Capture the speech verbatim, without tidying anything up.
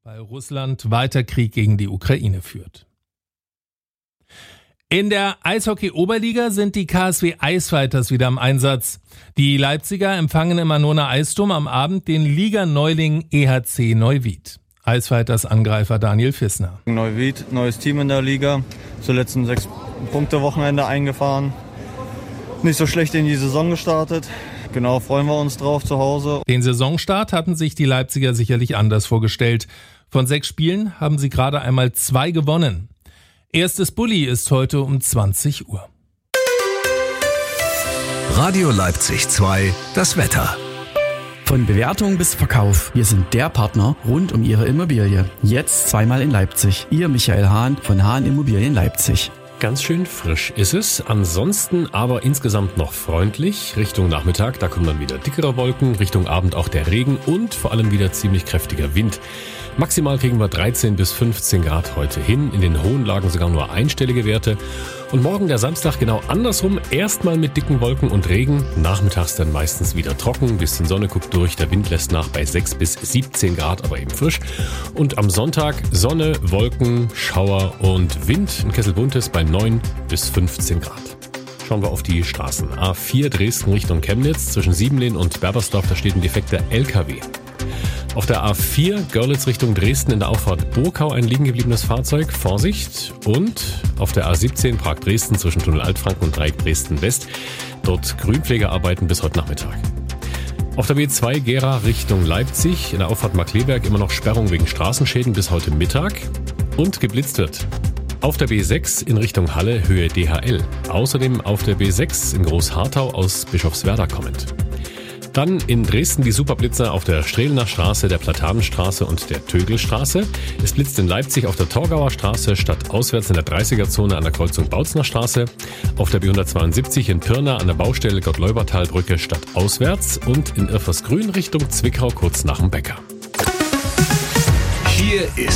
weil Russland weiter Krieg gegen die Ukraine führt. In der Eishockey-Oberliga sind die K S W Eisfighters wieder im Einsatz. Die Leipziger empfangen im Annona Eisdom am Abend den Liga-Neuling E H C Neuwied. Eisfighters-Angreifer Daniel Fissner. Neuwied, neues Team in der Liga, zuletzt ein sechs Punkte Wochenende eingefahren. Nicht so schlecht in die Saison gestartet. Genau, freuen wir uns drauf zu Hause. Den Saisonstart hatten sich die Leipziger sicherlich anders vorgestellt. Von sechs Spielen haben sie gerade einmal zwei gewonnen. Erstes Bulli ist heute um zwanzig Uhr. Radio Leipzig zwei, das Wetter. Von Bewertung bis Verkauf. Wir sind der Partner rund um Ihre Immobilie. Jetzt zweimal in Leipzig. Ihr Michael Hahn von Hahn Immobilien Leipzig. Ganz schön frisch ist es, ansonsten aber insgesamt noch freundlich. Richtung Nachmittag, da kommen dann wieder dickere Wolken, Richtung Abend auch der Regen und vor allem wieder ziemlich kräftiger Wind. Maximal kriegen wir dreizehn bis fünfzehn Grad heute hin, in den hohen Lagen sogar nur einstellige Werte. Und morgen der Samstag genau andersrum, erstmal mit dicken Wolken und Regen, nachmittags dann meistens wieder trocken, ein bisschen Sonne guckt durch, der Wind lässt nach bei sechs bis siebzehn Grad, aber eben frisch. Und am Sonntag Sonne, Wolken, Schauer und Wind, ein Kessel Buntes bei neun bis fünfzehn Grad. Schauen wir auf die Straßen. A vier Dresden Richtung Chemnitz, zwischen Siebenlehn und Berbersdorf, da steht ein defekter L K W. Auf der A vier Görlitz Richtung Dresden in der Auffahrt Burkau ein liegen gebliebenes Fahrzeug, Vorsicht. Und auf der A siebzehn Prag-Dresden zwischen Tunnel Altfranken und Dreieck Dresden-West, dort Grünpflegearbeiten bis heute Nachmittag. Auf der B zwei Gera Richtung Leipzig in der Auffahrt Markleberg immer noch Sperrung wegen Straßenschäden bis heute Mittag und geblitzt wird. Auf der B sechs in Richtung Halle Höhe D H L. Außerdem auf der B sechs in Großharthau aus Bischofswerda kommend. Dann in Dresden die Superblitzer auf der Strehlener Straße, der Platanenstraße und der Tögelstraße. Es blitzt in Leipzig auf der Torgauer Straße stadtauswärts in der dreißiger-Zone an der Kreuzung Bautzner Straße. Auf der B hundertzweiundsiebzig in Pirna an der Baustelle Gott-Leubertal-Brücke stadtauswärts und in Irfersgrün Richtung Zwickau kurz nach dem Bäcker. Hier ist